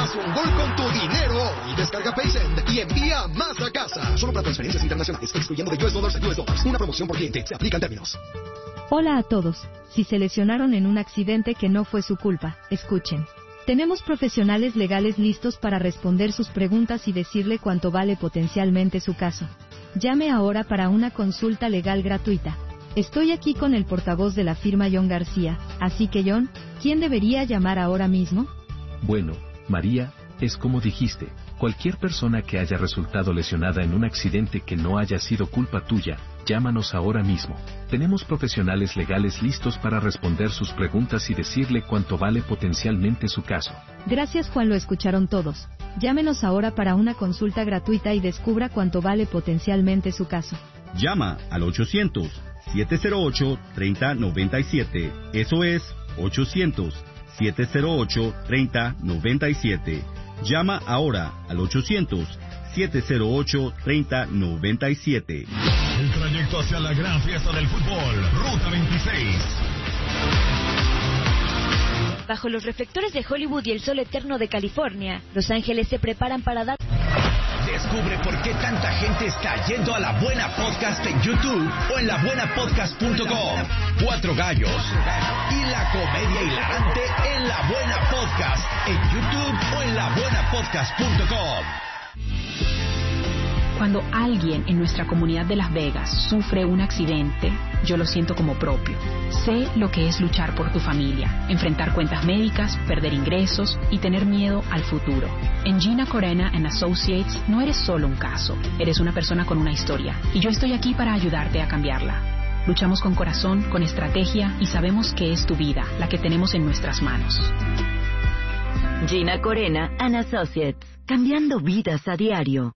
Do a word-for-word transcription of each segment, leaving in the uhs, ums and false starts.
Haz un gol con tu dinero y descarga Paysend y envía más a casa. Solo para transferencias internacionales, excluyendo de U S Dollars a U S Dollars. Una promoción por cliente. Se aplican términos. Hola a todos. Si se lesionaron en un accidente que no fue su culpa, escuchen. Tenemos profesionales legales listos para responder sus preguntas y decirle cuánto vale potencialmente su caso. Llame ahora para una consulta legal gratuita. Estoy aquí con el portavoz de la firma John García, así que John, ¿quién debería llamar ahora mismo? Bueno, María, es como dijiste, cualquier persona que haya resultado lesionada en un accidente que no haya sido culpa tuya, llámanos ahora mismo. Tenemos profesionales legales listos para responder sus preguntas y decirle cuánto vale potencialmente su caso. Gracias, Juan, lo escucharon todos. Llámenos ahora para una consulta gratuita y descubra cuánto vale potencialmente su caso. Llama al ochocientos, siete cero ocho, tres cero nueve siete. Eso es ochocientos, siete cero ocho, tres cero nueve siete. Llama ahora al ochocientos, siete cero ocho, tres cero nueve siete. El trayecto hacia la gran fiesta del fútbol, Ruta veintiséis. Bajo los reflectores de Hollywood y el sol eterno de California, Los Ángeles se preparan para dar... Descubre por qué tanta gente está yendo a La Buena Podcast en YouTube o en la buena podcast punto com. Cuatro gallos y la comedia hilarante en La Buena Podcast en YouTube o en la buena podcast punto com. Cuando alguien en nuestra comunidad de Las Vegas sufre un accidente, yo lo siento como propio. Sé lo que es luchar por tu familia, enfrentar cuentas médicas, perder ingresos y tener miedo al futuro. En Gina Corena and Associates no eres solo un caso, eres una persona con una historia, y yo estoy aquí para ayudarte a cambiarla. Luchamos con corazón, con estrategia, y sabemos que es tu vida la que tenemos en nuestras manos. Gina Corena and Associates, cambiando vidas a diario.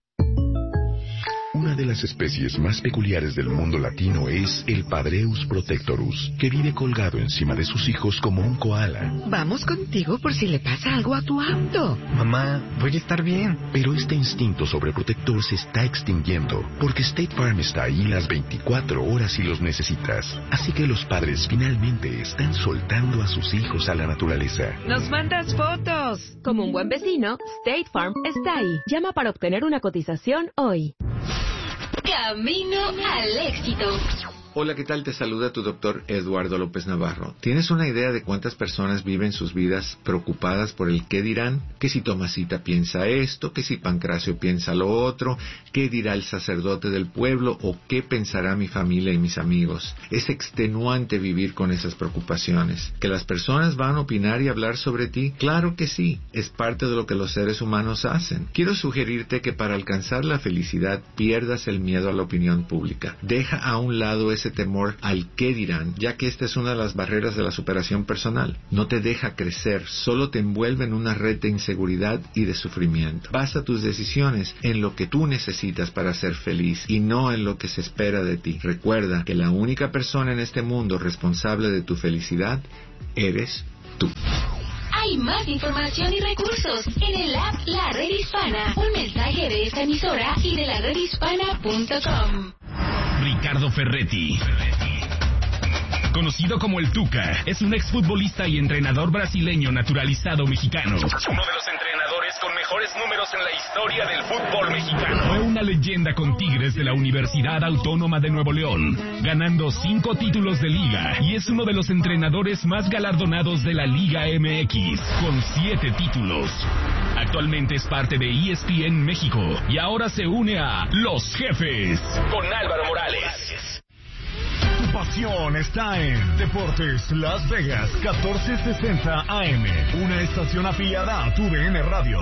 Una de las especies más peculiares del mundo latino es el Padreus protectorus, que vive colgado encima de sus hijos como un koala. Vamos contigo por si le pasa algo a tu auto. Mamá, voy a estar bien. Pero este instinto sobreprotector se está extinguiendo, porque State Farm está ahí las veinticuatro horas si los necesitas. Así que los padres finalmente están soltando a sus hijos a la naturaleza. ¡Nos mandas fotos! Como un buen vecino, State Farm está ahí. Llama para obtener una cotización hoy. Camino al éxito. Hola, ¿qué tal? Te saluda tu doctor Eduardo López Navarro. ¿Tienes una idea de cuántas personas viven sus vidas preocupadas por el qué dirán? Que si Tomasita piensa esto, que si Pancracio piensa lo otro, qué dirá el sacerdote del pueblo o qué pensará mi familia y mis amigos. Es extenuante vivir con esas preocupaciones. ¿Que las personas van a opinar y hablar sobre ti? Claro que sí, es parte de lo que los seres humanos hacen. Quiero sugerirte que para alcanzar la felicidad pierdas el miedo a la opinión pública. Deja a un lado ese temor al qué dirán, ya que esta es una de las barreras de la superación personal. No te deja crecer, solo te envuelve en una red de inseguridad y de sufrimiento. Basa tus decisiones en lo que tú necesitas para ser feliz y no en lo que se espera de ti. Recuerda que la única persona en este mundo responsable de tu felicidad eres tú. Hay más información y recursos en el app La Red Hispana. Un mensaje de esta emisora y de la red hispana punto com. Ricardo Ferretti, conocido como el Tuca, es un exfutbolista y entrenador brasileño naturalizado mexicano. Uno de los entrenadores con mejores números en la historia del fútbol mexicano. Fue una leyenda con Tigres de la Universidad Autónoma de Nuevo León, ganando cinco títulos de liga, y es uno de los entrenadores más galardonados de la Liga M X, con siete títulos. Actualmente es parte de E S P N México y ahora se une a Los Jefes con Álvaro Morales. Tu pasión está en Deportes Las Vegas catorce sesenta A M, una estación afiliada a tu D N Radio.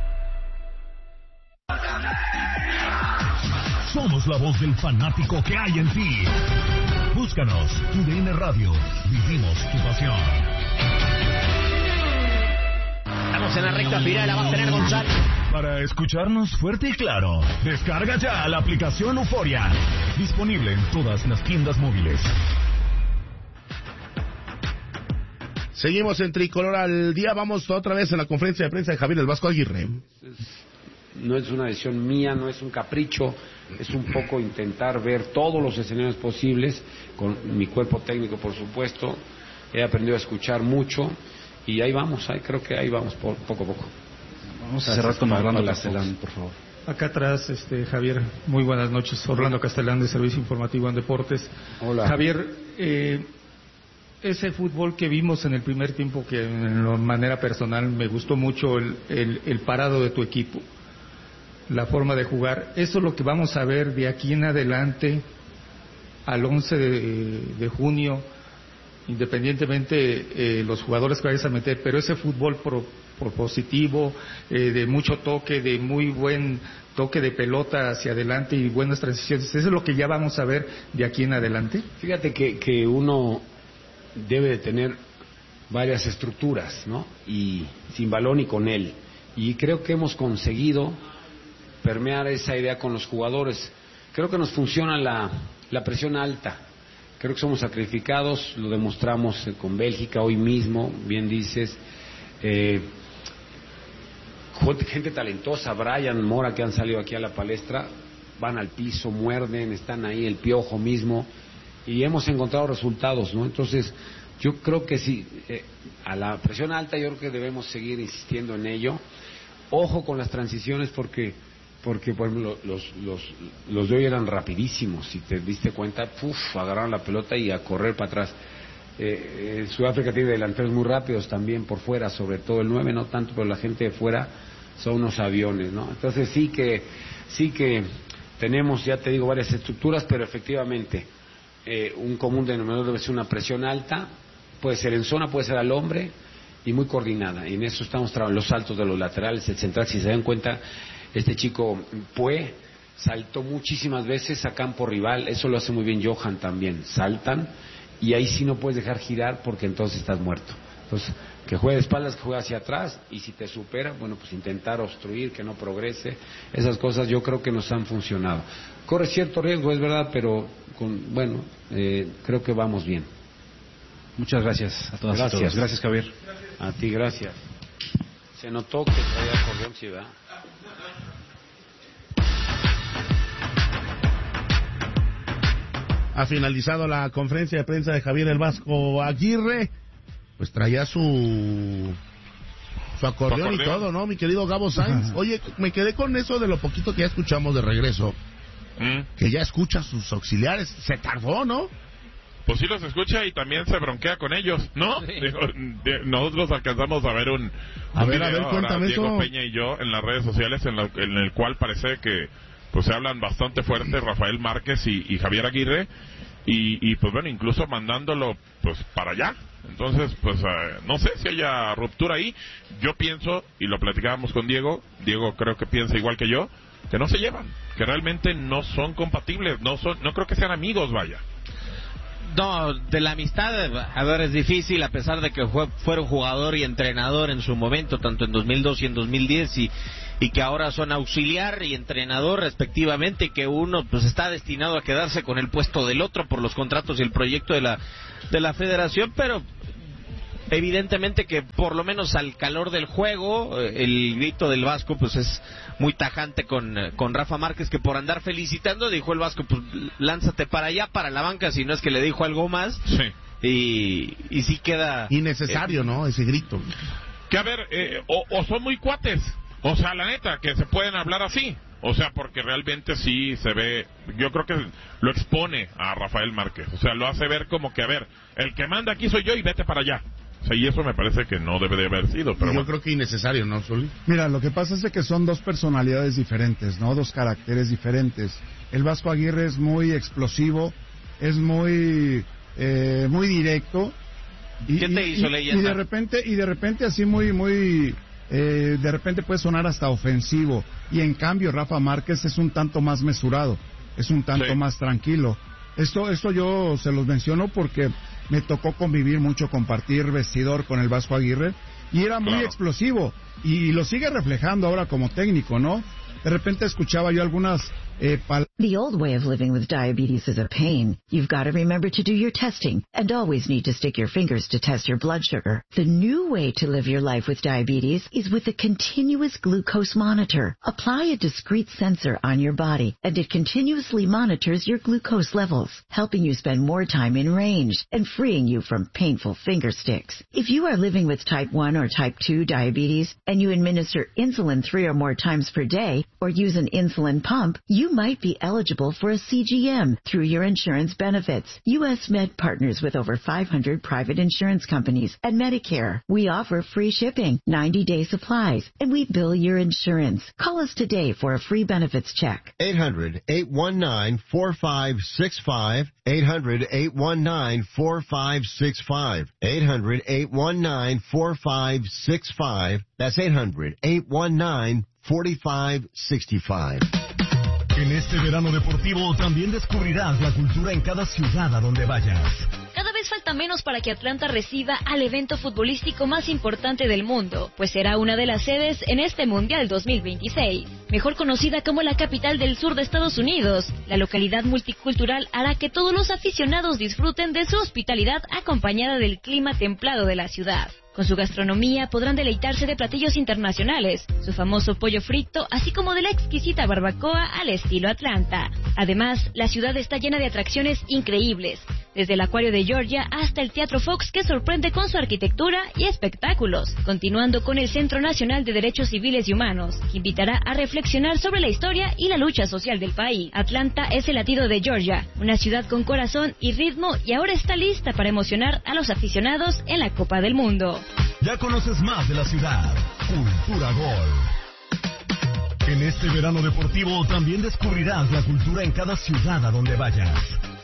Somos la voz del fanático que hay en ti. Búscanos, tu D N Radio. Vivimos tu pasión. Estamos en la recta final, la va a tener González. Para escucharnos fuerte y claro, descarga ya la aplicación Euforia. Disponible en todas las tiendas móviles. Seguimos en Tricolor al Día. Vamos otra vez a la conferencia de prensa de Javier El Vasco Aguirre. No es una decisión mía, no es un capricho, es un poco intentar ver todos los escenarios posibles, con mi cuerpo técnico, por supuesto. He aprendido a escuchar mucho y ahí vamos, ahí creo que ahí vamos por, poco a poco. Vamos a cerrar con Orlando Castellán, por favor. Acá atrás, este, Javier, muy buenas noches. Orlando Castellán, de Servicio Informativo en Deportes. Hola. Javier, eh, ese fútbol que vimos en el primer tiempo, que de manera personal me gustó mucho el, el, el parado de tu equipo, la forma de jugar, eso es lo que vamos a ver de aquí en adelante al once de, de junio, independientemente eh, los jugadores que vayas a meter, pero ese fútbol pro, propositivo, eh, de mucho toque, de muy buen toque de pelota hacia adelante y buenas transiciones, ¿eso es lo que ya vamos a ver de aquí en adelante? Fíjate que, que uno debe de tener varias estructuras, ¿no? Y sin balón y con él. Y creo que hemos conseguido permear esa idea con los jugadores. Creo que nos funciona la, la presión alta. Creo que somos sacrificados, lo demostramos con Bélgica hoy mismo, bien dices. Eh, gente talentosa, Brian, Mora, que han salido aquí a la palestra, van al piso, muerden, están ahí, el Piojo mismo, y hemos encontrado resultados, ¿no? Entonces, yo creo que sí, eh, a la presión alta yo creo que debemos seguir insistiendo en ello. Ojo con las transiciones porque, porque por ejemplo, los, los, los de hoy eran rapidísimos, si te diste cuenta, uf, agarraron la pelota y a correr para atrás. Eh, eh, Sudáfrica tiene delanteros muy rápidos también por fuera, sobre todo el nueve no tanto, pero la gente de fuera son unos aviones, ¿no? Entonces sí que, sí que tenemos, ya te digo, varias estructuras, pero efectivamente eh, un común denominador debe ser una presión alta, puede ser en zona, puede ser al hombre, y muy coordinada, y en eso estamos trabajando, los saltos de los laterales, el central, si se dan cuenta, este chico Pue saltó muchísimas veces a campo rival, eso lo hace muy bien Johan también, saltan, y ahí sí no puedes dejar girar porque entonces estás muerto. Entonces, que juegue de espaldas, que juegue hacia atrás, y si te supera, bueno, pues intentar obstruir, que no progrese, esas cosas yo creo que nos han funcionado. Corre cierto riesgo, es verdad, pero con, bueno, eh, creo que vamos bien. Muchas gracias a todas gracias. y todos. Gracias, Javier. A ti, gracias. Se notó que traía acordeón, sí, ¿verdad? Ha finalizado la conferencia de prensa de Javier el Vasco Aguirre, pues traía su su acordeón, acordeón y todo, ¿no, mi querido Gabo Sainz? Oye, me quedé con eso de lo poquito que ya escuchamos de regreso, ¿Mm? que ya escucha a sus auxiliares, se tardó, ¿no? Pues sí los escucha y también se bronquea con ellos, ¿no? Sí. Digo, nosotros alcanzamos a ver un, un a ver, video, a ver, cuéntame Diego eso. Peña y yo en las redes sociales en, la, en el cual parece que pues se hablan bastante fuerte Rafael Márquez y, y Javier Aguirre y, y pues bueno, incluso mandándolo pues para allá. Entonces pues uh, no sé si haya ruptura ahí. Yo pienso, y lo platicábamos con Diego, Diego creo que piensa igual que yo, que no se llevan, que realmente no son compatibles, no son, no creo que sean amigos, vaya. No, de la amistad, a ver, es difícil, a pesar de que fue, fueron jugador y entrenador en su momento, tanto en dos mil dos y en dos mil diez, y, y que ahora son auxiliar y entrenador respectivamente, que uno pues está destinado a quedarse con el puesto del otro por los contratos y el proyecto de la, de la federación, pero evidentemente que por lo menos al calor del juego, el grito del Vasco pues es muy tajante con, con Rafa Márquez, que por andar felicitando dijo el Vasco, pues lánzate para allá, para la banca, si no es que le dijo algo más. Sí. Y, y sí queda innecesario, eh, ¿no? Ese grito. Que a ver, eh, o, o son muy cuates, o sea, la neta, que se pueden hablar así. O sea, porque realmente sí se ve, yo creo que lo expone a Rafael Márquez. O sea, lo hace ver como que, a ver, el que manda aquí soy yo y vete para allá. O sea, y eso me parece que no debe de haber sido, pero yo bueno. creo que innecesario, ¿no, Zuli? Mira, lo que pasa es de que son dos personalidades diferentes, ¿no? Dos caracteres diferentes. El Vasco Aguirre es muy explosivo, es muy eh, muy directo. Y, ¿Qué te hizo, y, leyenda? Y de repente, y de repente así muy, muy, eh, de repente puede sonar hasta ofensivo. Y en cambio Rafa Márquez es un tanto más mesurado, es un tanto sí. más tranquilo. Esto, esto yo se los menciono porque me tocó convivir mucho, compartir vestidor con el Vasco Aguirre, y era muy claro. explosivo, y lo sigue reflejando ahora como técnico, ¿no? De repente escuchaba yo algunas eh, pal- The old way of living with diabetes is a pain. You've got to remember to do your testing and always need to stick your fingers to test your blood sugar. The new way to live your life with diabetes is with a continuous glucose monitor. Apply a discrete sensor on your body and it continuously monitors your glucose levels, helping you spend more time in range and freeing you from painful finger sticks. If you are living with type one or type two diabetes and you administer insulin three or more times per day or use an insulin pump, you might be eligible for a C G M through your insurance benefits. U S Med partners with over five hundred private insurance companies and Medicare. We offer free shipping, ninety-day supplies, and we bill your insurance. Call us today for a free benefits check. eight hundred, eight one nine, four five six five. eight hundred, eight one nine, four five six five. eight hundred, eight one nine, four five six five. That's eight hundred, eight one nine, four five six five. En este verano deportivo también descubrirás la cultura en cada ciudad a donde vayas. Cada vez falta menos para que Atlanta reciba al evento futbolístico más importante del mundo, pues será una de las sedes en este Mundial dos mil veintiséis. Mejor conocida como la capital del sur de Estados Unidos, la localidad multicultural hará que todos los aficionados disfruten de su hospitalidad acompañada del clima templado de la ciudad. Con su gastronomía podrán deleitarse de platillos internacionales, su famoso pollo frito, así como de la exquisita barbacoa al estilo Atlanta. Además, la ciudad está llena de atracciones increíbles, desde el Acuario de Georgia hasta el Teatro Fox, que sorprende con su arquitectura y espectáculos, continuando con el Centro Nacional de Derechos Civiles y Humanos, que invitará a reflexionar sobre la historia y la lucha social del país. Atlanta es el latido de Georgia, una ciudad con corazón y ritmo, y ahora está lista para emocionar a los aficionados en la Copa del Mundo. Ya conoces más de la ciudad. Cultura Gol. En este verano deportivo también descubrirás la cultura en cada ciudad a donde vayas.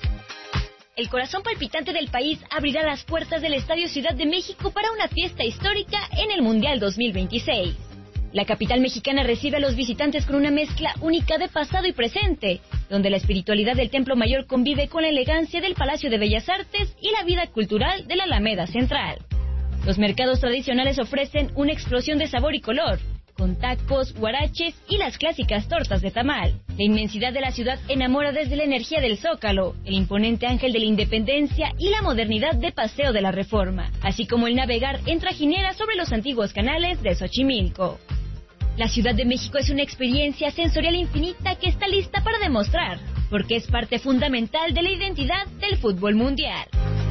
El corazón palpitante del país abrirá las puertas del Estadio Ciudad de México para una fiesta histórica en el Mundial dos mil veintiséis. La capital mexicana recibe a los visitantes con una mezcla única de pasado y presente, donde la espiritualidad del Templo Mayor convive con la elegancia del Palacio de Bellas Artes y la vida cultural de la Alameda Central. Los mercados tradicionales ofrecen una explosión de sabor y color, con tacos, huaraches y las clásicas tortas de tamal. La inmensidad de la ciudad enamora desde la energía del Zócalo, el imponente Ángel de la Independencia y la modernidad de Paseo de la Reforma, así como el navegar en trajinera sobre los antiguos canales de Xochimilco. La Ciudad de México es una experiencia sensorial infinita que está lista para demostrar, porque es parte fundamental de la identidad del fútbol mundial.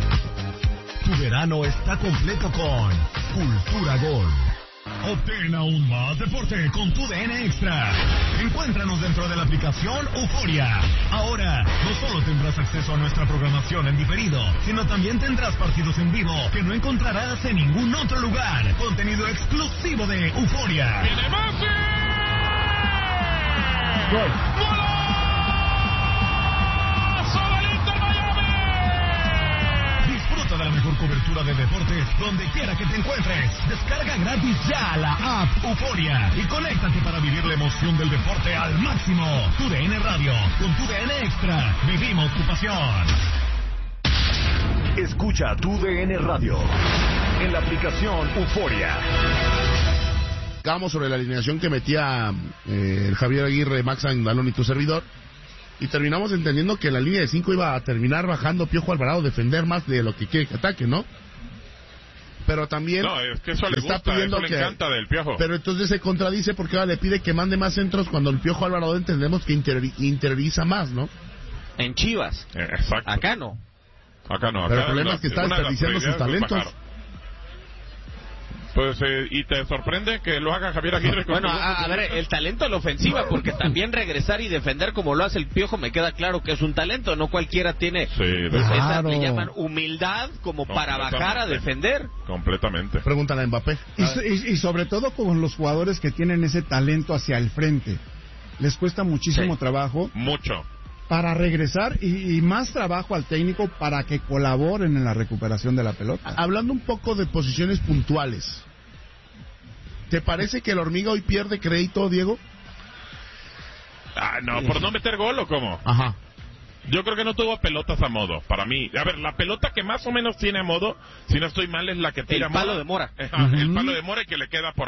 Tu verano está completo con Cultura Gol. Obtén aún más deporte con tu D N Extra. Encuéntranos dentro de la aplicación Euforia. Ahora, no solo tendrás acceso a nuestra programación en diferido, sino también tendrás partidos en vivo que no encontrarás en ningún otro lugar. Contenido exclusivo de Euforia. ¡Viene Messi! ¡Gol! De la mejor cobertura de deportes donde quiera que te encuentres. Descarga gratis ya la app Euforia y conéctate para vivir la emoción del deporte al máximo. Tu D N Radio, con tu D N Extra, vivimos tu pasión. Escucha tu D N Radio en la aplicación Euforia. Vamos sobre la alineación que metía eh, el Javier Aguirre, Max Andalón y tu servidor. Y terminamos entendiendo que la línea de cinco iba a terminar bajando Piojo Alvarado, defender más de lo que quiere que ataque, ¿no? Pero también no, es que eso le, está gusta, pidiendo eso que, le encanta del Piojo. Pero entonces se contradice porque ahora le pide que mande más centros cuando el Piojo Alvarado entendemos que inter, interioriza más, ¿no? En Chivas. Eh, exacto. Acá no. Acá no. Acá pero el problema es que está desperdiciando sus talentos. Pues, eh, ¿y te sorprende que lo haga Javier Aguirre? Bueno, a, a ver, el talento en la ofensiva, porque también regresar y defender como lo hace el Piojo, me queda claro que es un talento, no cualquiera tiene, sí, esa, claro. le llaman humildad como para bajar a defender. Completamente. Pregúntale a Mbappé. Y, y, y sobre todo con los jugadores que tienen ese talento hacia el frente, les cuesta muchísimo sí. trabajo. Mucho. Para regresar y, y más trabajo al técnico para que colaboren en la recuperación de la pelota. Hablando un poco de posiciones puntuales, ¿te parece que el Hormiga hoy pierde crédito, Diego? Ah, no, ¿por no meter gol o cómo? Ajá. Yo creo que no tuvo pelotas a modo, para mí. A ver, la pelota que más o menos tiene a modo, si no estoy mal, es la que tira el palo Mora. de Mora. Ajá, uh-huh. El palo de Mora y que le queda por ahí.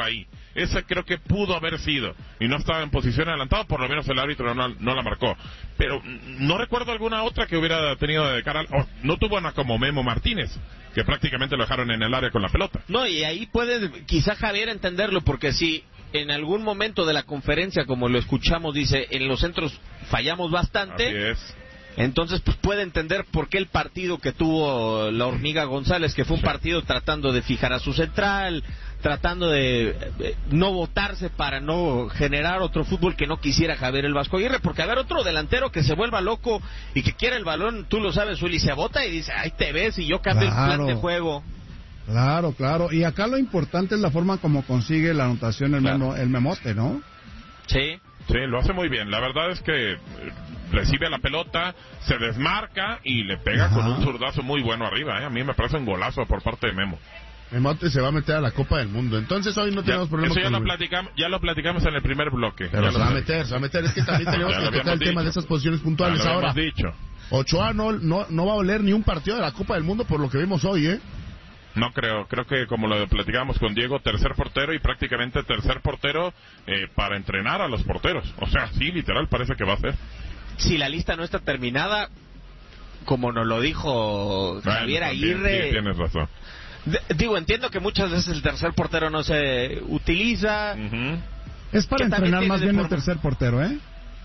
esa creo que pudo haber sido, y no estaba en posición adelantada, por lo menos el árbitro no, no la marcó, pero no recuerdo alguna otra que hubiera tenido de cara, oh, no tuvo una como Memo Martínez, que prácticamente lo dejaron en el área con la pelota. No, y ahí puede quizá Javier entenderlo, porque si en algún momento de la conferencia, como lo escuchamos, dice, en los centros fallamos bastante. Así es. Entonces, pues puede entender por qué el partido que tuvo la Hormiga González, que fue un partido tratando de fijar a su central, tratando de eh, no botarse para no generar otro fútbol que no quisiera Javier el Vasco Aguirre, porque a ver, otro delantero que se vuelva loco y que quiera el balón, tú lo sabes, Uli, se bota y dice, ahí te ves y yo cambio Claro. el plan de juego. Claro, claro. Y acá lo importante es la forma como consigue la anotación el, Claro. memo- el memote, ¿no? Sí. Sí, lo hace muy bien. La verdad es que eh, recibe la pelota, se desmarca y le pega Ajá. con un zurdazo muy bueno arriba. ¿eh? A mí me parece un golazo por parte de Memo. Memote se va a meter a la Copa del Mundo. Entonces hoy no Ya, tenemos problemas eso ya con lo, el- platicamos, ya lo platicamos en el primer bloque. Pero Ya se lo va a sé. meter, se va a meter. Es que también tenemos Ya que lo tocar el habíamos tema de dicho. esas posiciones puntuales Ya lo ahora. habíamos dicho. Ochoa no, no, no va a oler ni un partido de la Copa del Mundo por lo que vimos hoy, ¿eh? No creo, creo que como lo platicábamos con Diego, tercer portero y prácticamente tercer portero eh, para entrenar a los porteros. O sea, sí, literal, parece que va a ser. Si la lista no está terminada, como nos lo dijo Javier Bueno, también, Aguirre... sí, tienes razón. De- digo, entiendo que muchas veces el tercer portero no se utiliza. Es para Que también entrenar tiene más de bien el forma- tercer portero, ¿eh?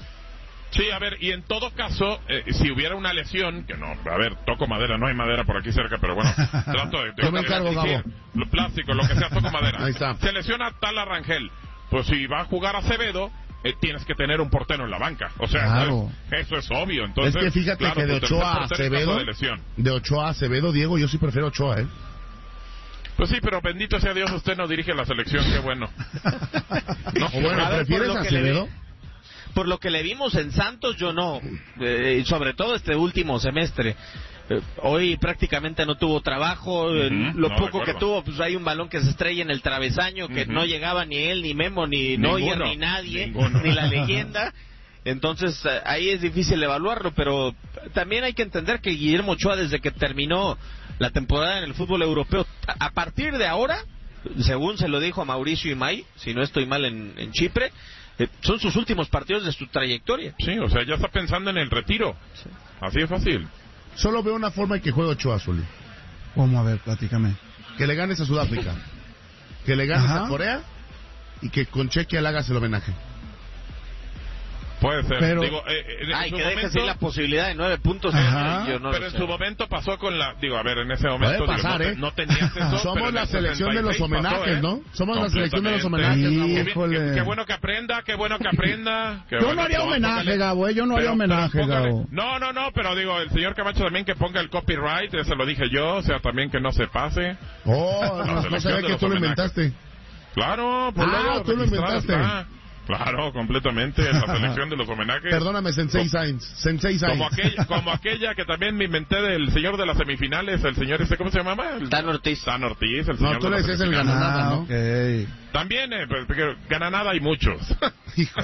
Sí, a ver, y en todo caso, eh, si hubiera una lesión, que no, a ver, toco madera, no hay madera por aquí cerca, pero bueno, trato de... Yo me encargo, de- Gabo. Lo plástico, lo que sea, toco madera. Ahí está. Se lesiona tal Arrangel, pues si va a jugar Acevedo, eh, tienes que tener un portero en la banca. O sea, Claro. ¿sabes? Eso es obvio. Entonces, es que fíjate claro, que de tu tercer Ochoa a portero en caso Acevedo, de lesión. de Ochoa a Acevedo, Diego, yo sí prefiero Ochoa, ¿eh? Pues sí, pero bendito sea Dios, usted no dirige la selección, qué bueno. No, O bueno, A ver, ¿prefieres por a lo que le Acevedo? vi- Por lo que le vimos en Santos, yo no. Eh, sobre todo este último semestre. Eh, hoy prácticamente no tuvo trabajo. eh, Ujú, lo no poco recuerdo. que tuvo, pues hay un balón que se estrella en el travesaño, que Ujú. no llegaba ni él, ni Memo, ni Ninguno. Neuer, ni nadie, Ninguno. ni la leyenda. Entonces eh, ahí es difícil evaluarlo, pero también hay que entender que Guillermo Ochoa, desde que terminó la temporada en el fútbol europeo, a a partir de ahora, según se lo dijo a Mauricio Imay, si no estoy mal en, en Chipre, eh, son sus últimos partidos de su trayectoria. Sí, o sea, ya está pensando en el retiro. Así es fácil. Solo veo una forma en que juega Ochoa, Zuli. ¿Cómo? A ver, platícame. Que le ganes a Sudáfrica, que le ganes Ajá. a Corea y que con Chequia le hagas el homenaje. Puede ser. Pero- Digo, eh, eh, en Ay, su que dejes momento- ir la posibilidad de nueve puntos. Ajá. Yo no pero lo en sé. su momento pasó con la... Digo, a ver, en ese momento... Puede digo, pasar, no, te- ¿eh? no tenías eso, pero Somos en la el selección de los sesenta y seis homenajes, pasó, ¿eh? ¿no? Somos la selección de los Completamente. homenajes, Qué Gabo. bien, Híjole. Qué, qué bueno que aprenda, qué bueno que aprenda. qué Yo bueno no haría que- homenaje, póngale- Gabo, ¿eh? Yo no haría pero- homenaje, pero póngale- Gabo. No, no, no, pero digo, el señor Camacho también que ponga el copyright, eso lo dije yo, o sea, también que no se pase. Oh, La no, no selección sabía de que los tú lo homenajes. inventaste. Claro, por Ah, luego tú lo registrado inventaste. está. Claro, completamente, la selección de los homenajes. Perdóname, Sensei Co- Sainz. Sensei Sainz. Como aquella, como aquella que también me inventé del señor de las semifinales, el señor este, ¿cómo se llamaba? El- Dan Ortiz. Dan Ortiz, el No, señor tú de le las decías el semifinales. gananada, Ah, ¿no? ok. También, eh, pero- porque gana nada hay muchos. Hijo.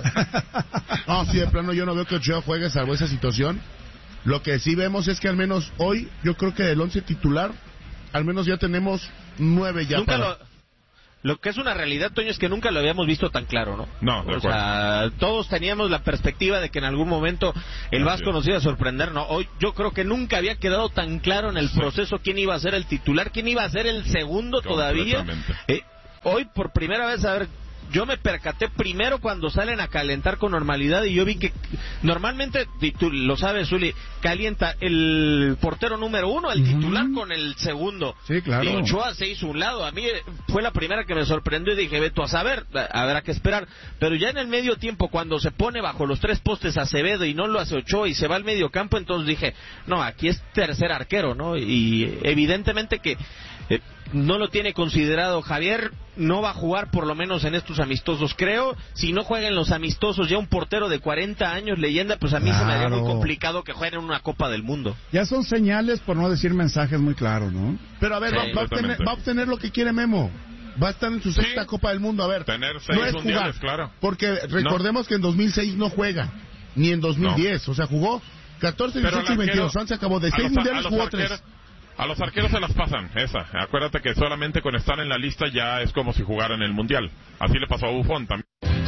No, sí, de plano yo no veo que Ochoa juegue salvo esa situación. Lo que sí vemos es que al menos hoy, yo creo que del once titular, al menos ya tenemos nueve ya. Nunca para- lo... Lo que es una realidad, Toño, es que nunca lo habíamos visto tan claro, ¿no? No, de O acuerdo. sea, todos teníamos la perspectiva de que en algún momento el Así Vasco es. nos iba a sorprender, ¿no? Hoy yo creo que nunca había quedado tan claro en el proceso quién iba a ser el titular, quién iba a ser el segundo todavía. Completamente. Eh, hoy por primera vez, a ver, yo me percaté primero cuando salen a calentar con normalidad y yo vi que normalmente, y tú lo sabes, Zuli, calienta el portero número uno, el Ujú. titular con el segundo. Sí, claro. Y Ochoa se hizo un lado. A mí eh, fue la primera que me sorprendió y dije, Beto, a saber, a- habrá que esperar. Pero ya en el medio tiempo, cuando se pone bajo los tres postes Acevedo y no lo hace Ochoa y se va al medio campo, entonces dije, no, aquí es tercer arquero, ¿no? Y evidentemente que eh, no lo tiene considerado Javier, no va a jugar por lo menos en estos amistosos, creo. Si no juega en los amistosos, ya un portero de cuarenta años, leyenda, pues a mí se me haría muy Claro. complicado que juegue en una Copa del Mundo. Ya son señales, por no decir mensajes muy claros, ¿no? Pero a ver, Sí, va, va a obtener, completamente. va a obtener lo que quiere Memo. Va a estar en su sexta Sí. Copa del Mundo. A ver, Tener seis no es mundiales, jugar. claro. Porque recordemos que en dos mil seis no juega, ni en dos mil diez. O sea, jugó catorce, Pero dieciocho y al arquero- veintidós. Se acabó. De a seis los- mundiales a los jugó arqueros- tres. A los arqueros se las pasan, esa. Acuérdate que solamente con estar en la lista ya es como si jugara en el Mundial. Así le pasó a Buffon también.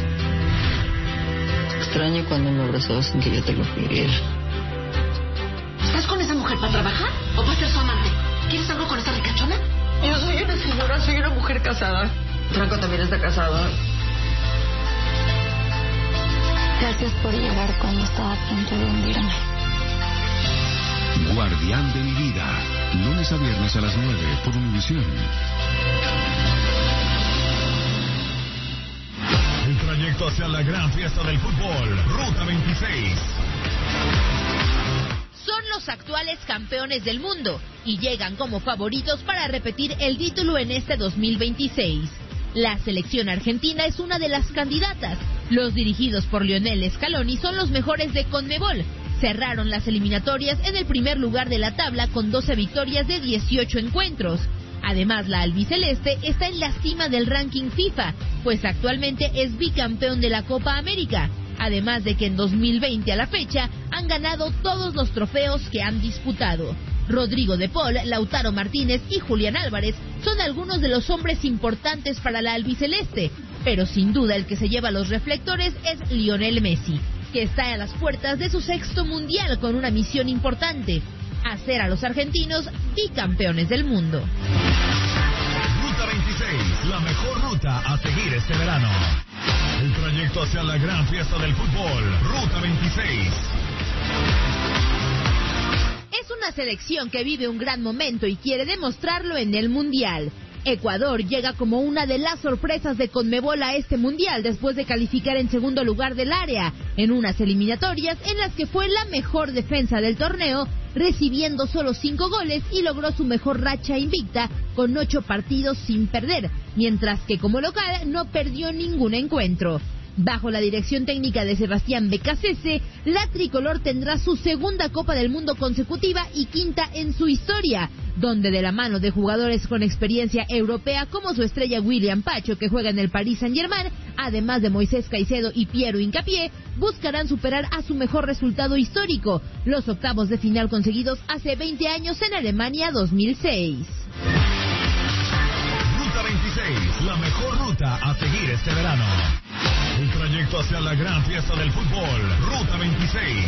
Extraño cuando me abrazabas sin que yo te lo pidiera. ¿Estás con esa mujer para trabajar o para ser su amante? ¿Quieres algo con esa ricachona? Yo soy una señora, soy una mujer casada. Franco también está casado. Gracias por llegar cuando estaba a punto de hundirme. Guardián de mi vida. Lunes a viernes a las nueve por Univisión. El trayecto hacia la gran fiesta del fútbol. Ruta veintiséis. Son los actuales campeones del mundo y llegan como favoritos para repetir el título en este dos mil veintiséis. La selección argentina es una de las candidatas. Los dirigidos por Lionel Scaloni son los mejores de CONMEBOL. Cerraron las eliminatorias en el primer lugar de la tabla con doce victorias de dieciocho encuentros. Además, la albiceleste está en la cima del ranking FIFA, pues actualmente es bicampeón de la Copa América. Además de que en dos mil veinte a la fecha han ganado todos los trofeos que han disputado. Rodrigo de Paul, Lautaro Martínez y Julián Álvarez son algunos de los hombres importantes para la albiceleste, pero sin duda el que se lleva los reflectores es Lionel Messi, que está a las puertas de su sexto mundial con una misión importante: hacer a los argentinos bicampeones del mundo. Ruta veintiséis, la mejor ruta a seguir este verano. El trayecto hacia la gran fiesta del fútbol. Ruta veintiséis. Es una selección que vive un gran momento y quiere demostrarlo en el Mundial. Ecuador llega como una de las sorpresas de CONMEBOL a este Mundial después de calificar en segundo lugar del área, en unas eliminatorias en las que fue la mejor defensa del torneo, recibiendo solo cinco goles y logró su mejor racha invicta con ocho partidos sin perder, mientras que como local no perdió ningún encuentro. Bajo la dirección técnica de Sebastián Becasese, la tricolor tendrá su segunda Copa del Mundo consecutiva y quinta en su historia, donde de la mano de jugadores con experiencia europea como su estrella William Pacho, que juega en el Paris Saint-Germain, además de Moisés Caicedo y Piero Hincapié, buscarán superar a su mejor resultado histórico, los octavos de final conseguidos hace veinte años en Alemania dos mil seis. Ruta veintiséis, la mejor ruta a seguir este verano. El trayecto hacia la gran fiesta del fútbol. Ruta veintiséis.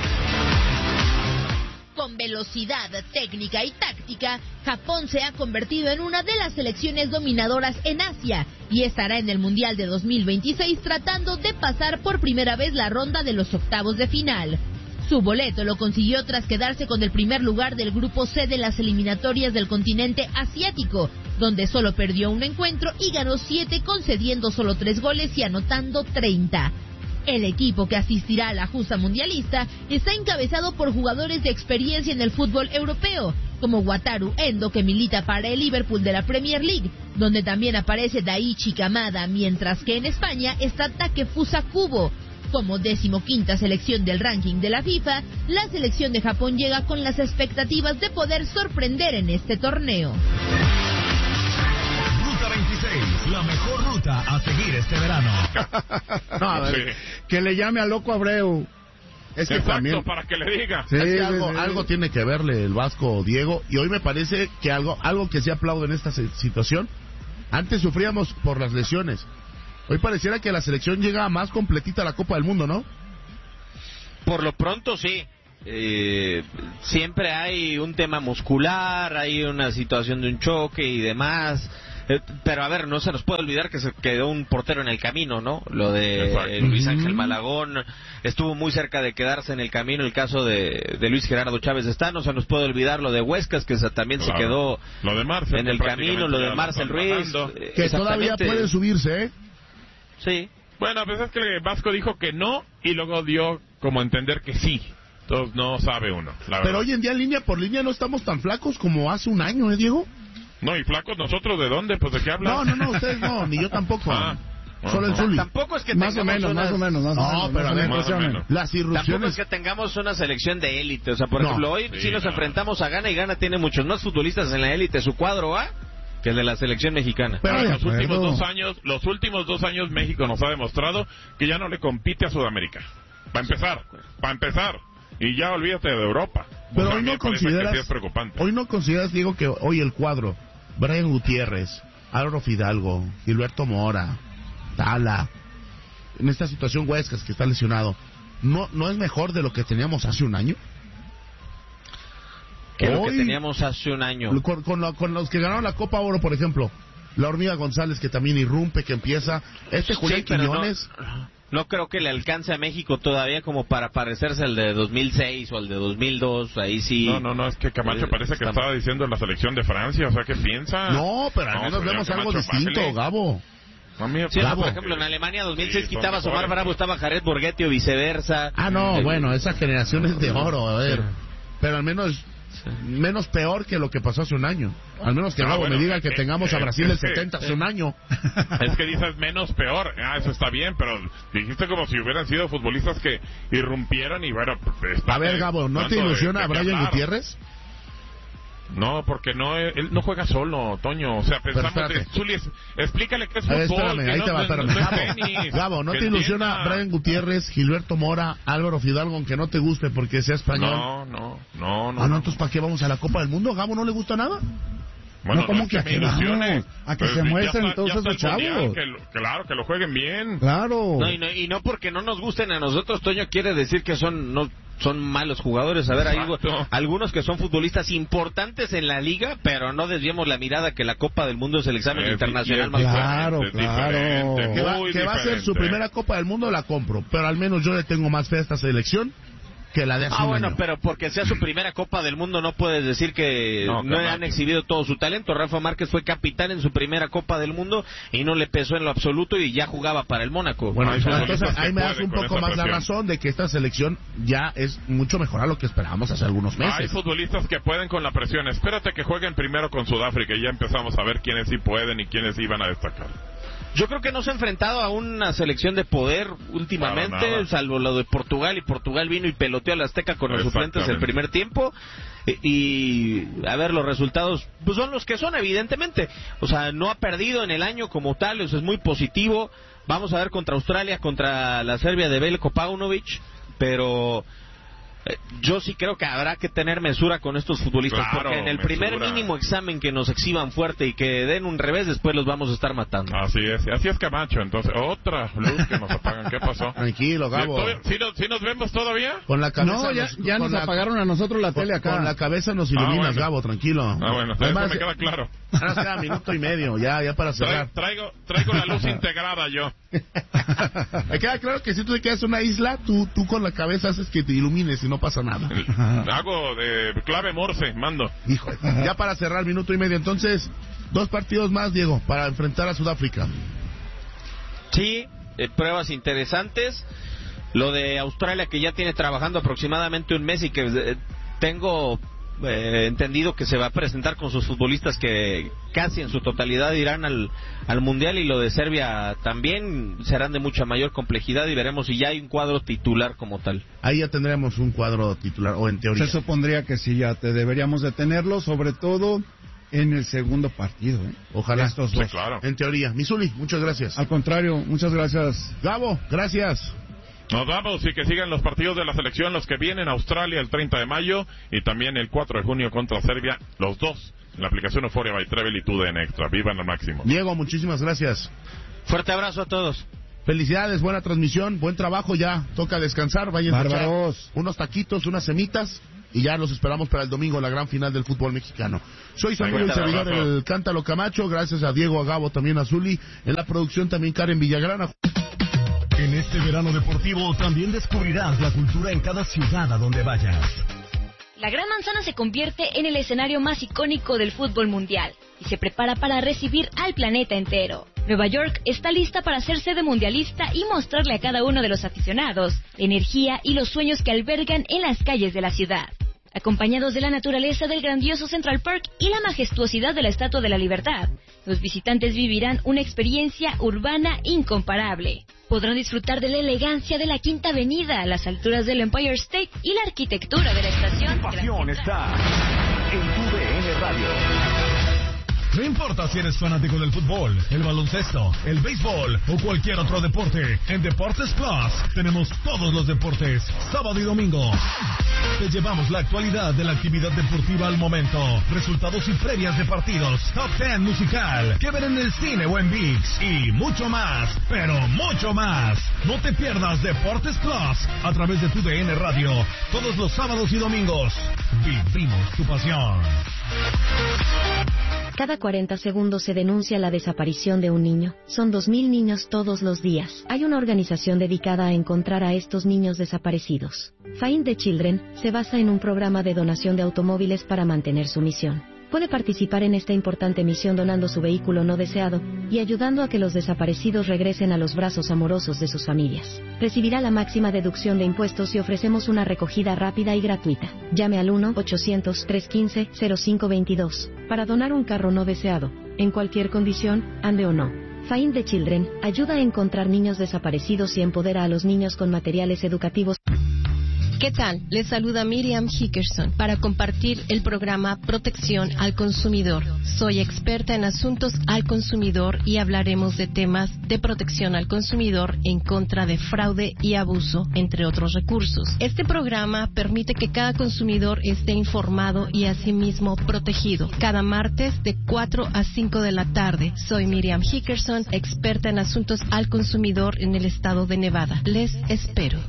Con velocidad, técnica y táctica, Japón se ha convertido en una de las selecciones dominadoras en Asia y estará en el Mundial de dos mil veintiséis tratando de pasar por primera vez la ronda de los octavos de final. Su boleto lo consiguió tras quedarse con el primer lugar del grupo C de las eliminatorias del continente asiático, donde solo perdió un encuentro y ganó siete, concediendo solo tres goles y anotando treinta. El equipo que asistirá a la justa mundialista está encabezado por jugadores de experiencia en el fútbol europeo, como Wataru Endo, que milita para el Liverpool de la Premier League, donde también aparece Daichi Kamada, mientras que en España está Takefusa Kubo. Como decimoquinta selección del ranking de la FIFA, la selección de Japón llega con las expectativas de poder sorprender en este torneo. Ruta veintiséis, la mejor ruta a seguir este verano. No, a ver, sí. Que le llame a Loco Abreu. Es que Exacto, también, para que le diga. Sí, es que algo, sí. algo tiene que verle el Vasco Diego, y hoy me parece que algo, algo que se aplaude en esta situación. Antes sufríamos por las lesiones. Hoy pareciera que la selección llega más completita a la Copa del Mundo, ¿no? Por lo pronto sí. Eh, siempre hay un tema muscular, hay una situación de un choque y demás. Eh, pero a ver, no se nos puede olvidar que se quedó un portero en el camino, ¿no? Lo de eh, Luis Ángel Malagón estuvo muy cerca de quedarse en el camino. El caso de, de Luis Gerardo Chávez está, no se nos puede olvidar lo de Huescas, que también claro. se quedó lo de Marcel, en el camino, lo de Marcel Ruiz. Que todavía puede subirse, ¿eh? Sí. Bueno, pues es que Vasco dijo que no y luego dio como a entender que sí. Entonces no sabe uno, la verdad. Pero hoy en día línea por línea no estamos tan flacos como hace un año, ¿eh, Diego? No, y flacos nosotros, ¿de dónde? Pues ¿de qué hablas? No, no, no, ustedes no, ni yo tampoco. Ah, Solo no, el Zuli. Tampoco es que más o menos, unas... más o menos, más no, o menos. No, pero a ver, más o menos. Las irrupciones. Tampoco es que tengamos una selección de élite. O sea, por no. ejemplo, hoy sí, sí nos no. enfrentamos a Ghana y Ghana tiene muchos más futbolistas en la élite, su cuadro A, que el de la selección mexicana. Pero en los últimos dos años, los últimos dos años México nos ha demostrado que ya no le compite a Sudamérica. Para empezar, para empezar. y ya olvídate de Europa. Pero o sea, hoy no consideras, que sí es preocupante. hoy no consideras, Diego, que hoy el cuadro, Brian Gutiérrez, Álvaro Fidalgo, Gilberto Mora, Tala, en esta situación Huescas que está lesionado, ¿no no es mejor de lo que teníamos hace un año? Que lo que teníamos hace un año. Con, con, lo, con los que ganaron la Copa Oro, por ejemplo, la Hormiga González, que también irrumpe, que empieza, este Julián sí, Quiñones... No, no creo que le alcance a México todavía como para parecerse al de dos mil seis o al de dos mil dos, ahí sí... No, no, no, es que Camacho eh, parece que está... estaba diciendo en la selección de Francia, o sea, ¿qué piensa? No, pero al no, menos vemos algo distinto, pásale. Gabo. No, mira, sí, Gabo. No, por ejemplo, en Alemania dos mil seis sí, quitaba a Omar Bravo, estaba Jared Borghetti o viceversa. Ah, no, eh, bueno, esa generación es de oro, a ver. Pero al menos... menos peor que lo que pasó hace un año. Al menos que no, Gabo bueno, me diga que eh, tengamos eh, a Brasil del setenta hace un año. Es que dices menos peor. Ah, eso está bien, pero dijiste como si hubieran sido futbolistas que irrumpieron y bueno... A ver, Gabo, ¿no te ilusiona a Brian Gutiérrez? No, porque no él no juega solo, Toño. O sea, pensamos de Zuli, explícale qué es fútbol. Espérame, ahí no, te va, espérame. No, no Gabo, Gabo, ¿no te ilusiona Brian Gutiérrez, Gilberto Mora, Álvaro Fidalgo, aunque no te guste porque sea español? No, no, no, no. Ah, no, entonces ¿para qué vamos a la Copa del Mundo? ¿Gabo no le gusta nada? Bueno, no, como no, que, que, que a que, no, a que pues, se muestren entonces los chavos. Que lo, claro, que lo jueguen bien. Claro. No, y, no, y no porque no nos gusten a nosotros, Toño, quiere decir que son no son malos jugadores. A ver, hay algunos que son futbolistas importantes en la liga, pero no desviemos la mirada que la Copa del Mundo es el examen es, internacional más claro, fuerte. Claro, claro. Que, va, que va a ser su primera Copa del Mundo, la compro. Pero al menos yo le tengo más fe a esta selección que la de hace Ah, un bueno, año. pero porque sea su primera Copa del Mundo no puedes decir que no, no han exhibido todo su talento. Rafa Márquez fue capitán en su primera Copa del Mundo y no le pesó en lo absoluto y ya jugaba para el Mónaco. Bueno, entonces ahí me das un poco más la razón de que esta selección ya es mucho mejor a lo que esperábamos hace algunos meses. Hay futbolistas que pueden con la presión. Espérate que jueguen primero con Sudáfrica y ya empezamos a ver quiénes sí pueden y quiénes iban a destacar. Yo creo que no se ha enfrentado a una selección de poder últimamente, salvo lo de Portugal, y Portugal vino y peloteó a la Azteca con los suplentes el primer tiempo, y, y a ver, los resultados pues son los que son, evidentemente. O sea, no ha perdido en el año como tal, eso es muy positivo. Vamos a ver contra Australia, contra la Serbia de Veljko Paunovic, pero... yo sí creo que habrá que tener mesura con estos futbolistas, claro, porque en el mesura. primer mínimo examen que nos exhiban fuerte y que den un revés, después los vamos a estar matando. Así es, así es, Camacho. Entonces, otra luz que nos apagan. ¿Qué pasó? Tranquilo, Gabo. ¿Sí, ¿Sí, ¿Sí nos vemos todavía? Con la cabeza no, ya nos, ya nos la, apagaron a nosotros la con, tele acá. Con la cabeza nos iluminas, ah, bueno. Gabo, tranquilo. Ah, bueno, Además, eso me queda claro. Ahora queda minuto y medio, ya, ya para cerrar. Traigo, traigo la luz integrada yo. Me queda claro que si tú te quedas en una isla, tú, tú con la cabeza haces que te ilumines y no pasa nada. Hago de clave Morse, mando. Hijo, ya para cerrar, minuto y medio. Entonces, dos partidos más, Diego, para enfrentar a Sudáfrica. Sí, eh, pruebas interesantes. Lo de Australia, que ya tiene trabajando aproximadamente un mes y que eh, tengo eh, entendido que se va a presentar con sus futbolistas que casi en su totalidad irán al, al Mundial, y lo de Serbia también serán de mucha mayor complejidad, y veremos si ya hay un cuadro titular como tal. Ahí ya tendremos un cuadro titular, o en teoría. Se supondría que sí, ya te deberíamos de tenerlo, sobre todo en el segundo partido, ¿eh? Ojalá. Estos dos. Sí, claro. En teoría. Misuli, muchas gracias. Al contrario, muchas gracias. Gabo, gracias. Nos vamos y que sigan los partidos de la selección, los que vienen: Australia el treinta de mayo y también el cuatro de junio contra Serbia, los dos en la aplicación Euphoria by Travel y tu D N Extra. Vivan al máximo. Diego, muchísimas gracias. Fuerte abrazo a todos. Felicidades, buena transmisión, buen trabajo, ya toca descansar, vayan a echar unos taquitos, unas semitas, y ya los esperamos para el domingo, la gran final del fútbol mexicano. Soy Samuel, el servidor, el Cántalo Camacho, gracias a Diego, a Gabo, también a Zuli, en la producción también Karen Villagrana. En este verano deportivo también descubrirás la cultura en cada ciudad a donde vayas. La Gran Manzana se convierte en el escenario más icónico del fútbol mundial y se prepara para recibir al planeta entero. Nueva York está lista para ser sede mundialista y mostrarle a cada uno de los aficionados la energía y los sueños que albergan en las calles de la ciudad. Acompañados de la naturaleza del grandioso Central Park y la majestuosidad de la Estatua de la Libertad, los visitantes vivirán una experiencia urbana incomparable. Podrán disfrutar de la elegancia de la Quinta Avenida a las alturas del Empire State y la arquitectura de la estación. Tu pasión está en tu D N Radio. No importa si eres fanático del fútbol, el baloncesto, el béisbol o cualquier otro deporte, en Deportes Plus tenemos todos los deportes, sábado y domingo. Te llevamos la actualidad de la actividad deportiva al momento, resultados y previas de partidos, top ten musical, que ver en el cine o en ViX y mucho más, pero mucho más. No te pierdas Deportes Plus a través de tu D N Radio, todos los sábados y domingos. Vivimos tu pasión. Cada cuarenta segundos se denuncia la desaparición de un niño. Son dos mil niños todos los días. Hay una organización dedicada a encontrar a estos niños desaparecidos. Find the Children se basa en un programa de donación de automóviles para mantener su misión. Puede participar en esta importante misión donando su vehículo no deseado y ayudando a que los desaparecidos regresen a los brazos amorosos de sus familias. Recibirá la máxima deducción de impuestos y ofrecemos una recogida rápida y gratuita. Llame al uno ochocientos, trescientos quince, cero cinco veintidós para donar un carro no deseado, en cualquier condición, ande o no. Find the Children ayuda a encontrar niños desaparecidos y empodera a los niños con materiales educativos. ¿Qué tal? Les saluda Miriam Hickerson para compartir el programa Protección al Consumidor. Soy experta en asuntos al consumidor y hablaremos de temas de protección al consumidor en contra de fraude y abuso, entre otros recursos. Este programa permite que cada consumidor esté informado y asimismo protegido. Cada martes de cuatro a cinco de la tarde. Soy Miriam Hickerson, experta en asuntos al consumidor en el estado de Nevada. Les espero.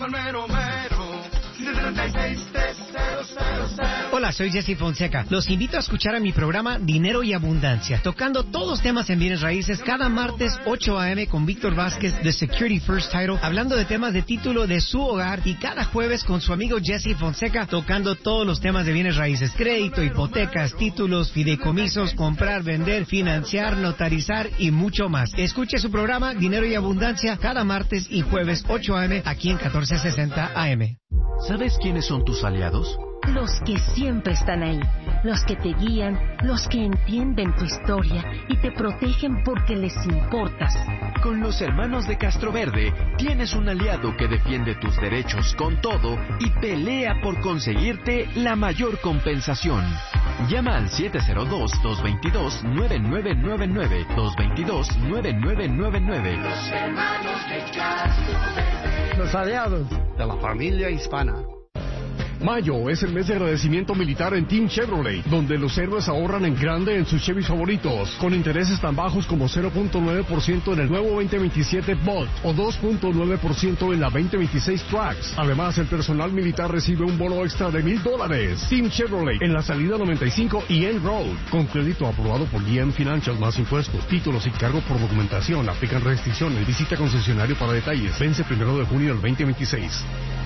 Hola, soy Jesse Fonseca. Los invito a escuchar a mi programa Dinero y Abundancia, tocando todos los temas en bienes raíces cada martes ocho a eme con Víctor Vázquez de Security First Title, hablando de temas de título de su hogar, y cada jueves con su amigo Jesse Fonseca tocando todos los temas de bienes raíces, crédito, hipotecas, títulos, fideicomisos, comprar, vender, financiar, notarizar y mucho más. Escuche su programa Dinero y Abundancia cada martes y jueves ocho a eme aquí en catorce sesenta A M. ¿Sabes quiénes son tus aliados? Los que siempre están ahí, los que te guían, los que entienden tu historia y te protegen porque les importas. Con los hermanos de Castroverde tienes un aliado que defiende tus derechos con todo y pelea por conseguirte la mayor compensación. Llama al siete cero dos, dos dos dos, nueve nueve nueve nueve, dos dos dos, nueve nueve nueve nueve. Los hermanos de Castroverde. Los aliados de la familia hispana. Mayo es el mes de agradecimiento militar en Team Chevrolet, donde los héroes ahorran en grande en sus Chevys favoritos, con intereses tan bajos como cero punto nueve por ciento en el nuevo veinte veintisiete Bolt o dos punto nueve por ciento en la veinte veintiséis Trax. Además, el personal militar recibe un bono extra de mil dólares. Team Chevrolet en la salida noventa y cinco y End Road, con crédito aprobado por G M Financial más impuestos, títulos y cargo por documentación. Aplican restricciones. Visita concesionario para detalles. Vence primero de junio del veinte veintiséis.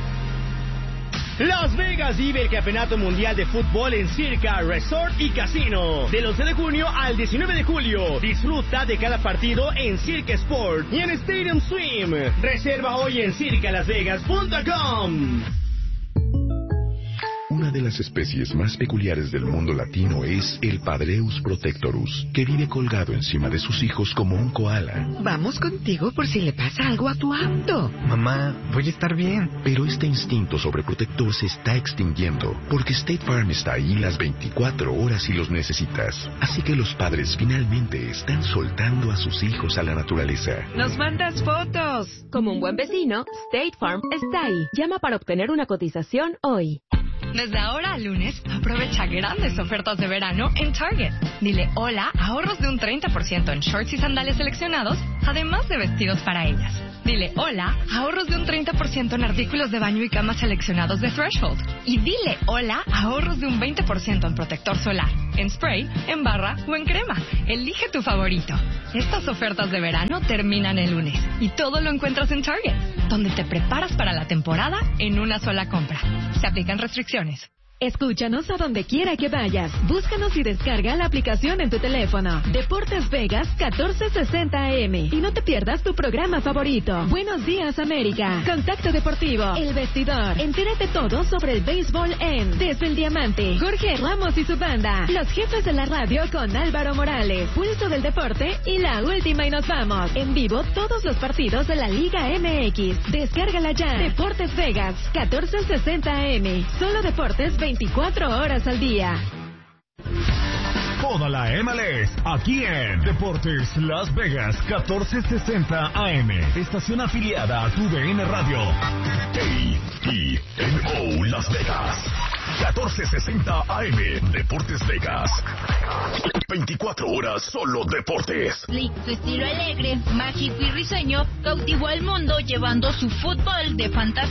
Las Vegas vive el Campeonato Mundial de Fútbol en Circa Resort y Casino. Del once de junio al diecinueve de julio. Disfruta de cada partido en Circa Sport y en Stadium Swim. Reserva hoy en circa las vegas punto com. Una de las especies más peculiares del mundo latino es el Padreus protectorus, que vive colgado encima de sus hijos como un koala. Vamos contigo por si le pasa algo a tu auto. Mamá, voy a estar bien. Pero este instinto sobreprotector se está extinguiendo, porque State Farm está ahí las veinticuatro horas si los necesitas. Así que los padres finalmente están soltando a sus hijos a la naturaleza. ¡Nos mandas fotos! Como un buen vecino, State Farm está ahí. Llama para obtener una cotización hoy. Desde ahora al lunes, aprovecha grandes ofertas de verano en Target. Dile hola, ahorros de un treinta por ciento en shorts y sandalias seleccionados, además de vestidos para ellas. Dile hola, ahorros de un treinta por ciento en artículos de baño y cama seleccionados de Threshold. Y dile hola, ahorros de un veinte por ciento en protector solar, en spray, en barra o en crema. Elige tu favorito. Estas ofertas de verano terminan el lunes y todo lo encuentras en Target, donde te preparas para la temporada en una sola compra. Se aplican restricciones. Escúchanos a donde quiera que vayas. Búscanos y descarga la aplicación en tu teléfono. Deportes Vegas catorce sesenta A M. Y no te pierdas tu programa favorito. Buenos días, América. Contacto Deportivo. El Vestidor. Entérate todo sobre el béisbol en Desde el Diamante. Jorge Ramos y su banda. Los jefes de la radio con Álvaro Morales. Pulso del deporte y la última y nos vamos. En vivo todos los partidos de la Liga M X. Descárgala ya. Deportes Vegas catorce sesenta A M. Solo deportes veinticuatro horas al día. toda la M L S, aquí en Deportes Las Vegas, catorce sesenta A M. Estación afiliada a tu D N Radio. A E N O Las Vegas, catorce sesenta A M. Deportes Vegas. veinticuatro horas solo deportes. Lee, su estilo alegre, mágico y risueño, cautivó al mundo llevando su fútbol de fantasía